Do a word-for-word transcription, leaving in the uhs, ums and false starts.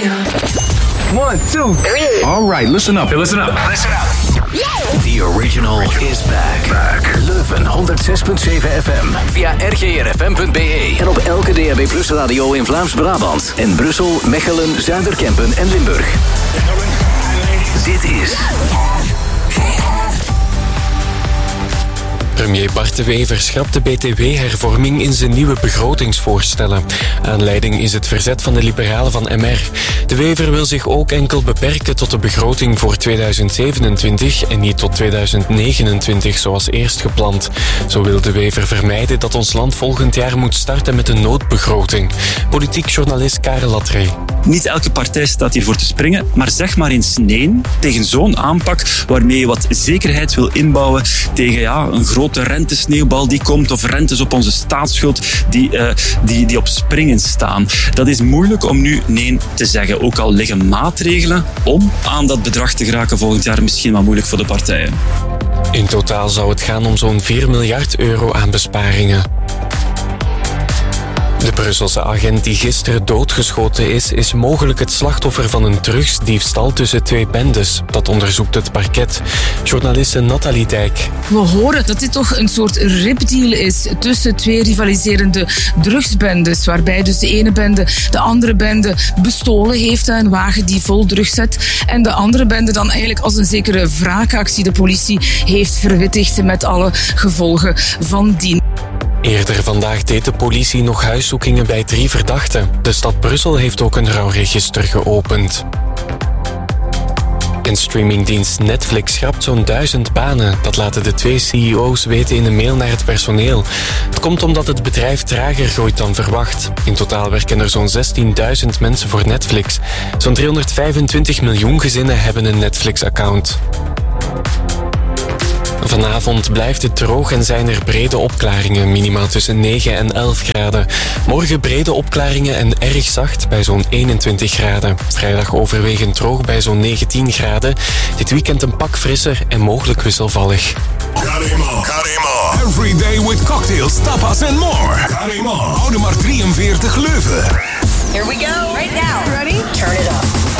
One, two, three. All right, listen up. Hey, listen up. Listen up. The original is back. back. Leuven honderd zes komma zeven F M. Via r g r f m punt b e. En op elke D A B Plus radio in Vlaams-Brabant. En Brussel, Mechelen, Zuiderkempen en Limburg. Dit is... Premier Bart De Wever schrapt de B T W-hervorming in zijn nieuwe begrotingsvoorstellen. Aanleiding is het verzet van de liberalen van M R. De Wever wil zich ook enkel beperken tot de begroting voor tweeduizend zevenentwintig en niet tot tweeduizend negenentwintig zoals eerst gepland. Zo wil De Wever vermijden dat ons land volgend jaar moet starten met een noodbegroting. Politiek journalist Karel Latree. Niet elke partij staat hiervoor te springen, maar zeg maar eens nee tegen zo'n aanpak waarmee je wat zekerheid wil inbouwen tegen ja, een grote rentesneeuwbal die komt of rentes op onze staatsschuld die, uh, die, die op springen staan. Dat is moeilijk om nu nee te zeggen. Ook al liggen maatregelen om aan dat bedrag te geraken volgend jaar misschien wel moeilijk voor de partijen. In totaal zou het gaan om zo'n vier miljard euro aan besparingen. De Brusselse agent die gisteren doodgeschoten is, is mogelijk het slachtoffer van een drugsdiefstal tussen twee bendes. Dat onderzoekt het parket. Journaliste Nathalie Dijk. We horen dat dit toch een soort ripdeal is tussen twee rivaliserende drugsbendes, waarbij dus de ene bende de andere bende bestolen heeft, een wagen die vol drugs zet, en de andere bende dan eigenlijk als een zekere wraakactie de politie heeft verwittigd met alle gevolgen van dien. Eerder vandaag deed de politie nog huiszoekingen bij drie verdachten. De stad Brussel heeft ook een rouwregister geopend. En streamingdienst Netflix schrapt zo'n duizend banen. Dat laten de twee C E O's weten in een mail naar het personeel. Het komt omdat het bedrijf trager groeit dan verwacht. In totaal werken er zo'n zestienduizend mensen voor Netflix. Zo'n driehonderdvijfentwintig miljoen gezinnen hebben een Netflix-account. Vanavond blijft het droog en zijn er brede opklaringen, minimaal tussen negen en elf graden. Morgen brede opklaringen en erg zacht bij zo'n eenentwintig graden. Vrijdag overwegend droog bij zo'n negentien graden. Dit weekend een pak frisser en mogelijk wisselvallig. Carimo, Carimo. Every day with cocktails, tapas and more. Carimo. Oude maar drieënveertig Leuven. Here we go. Right now. Ready? Turn it up.